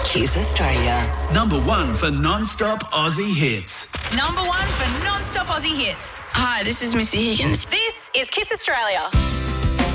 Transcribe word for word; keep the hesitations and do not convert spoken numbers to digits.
Kiss Australia. Number one for non-stop Aussie hits. Number one for non-stop Aussie hits. Hi, this is Missy Higgins. This is Kiss Australia.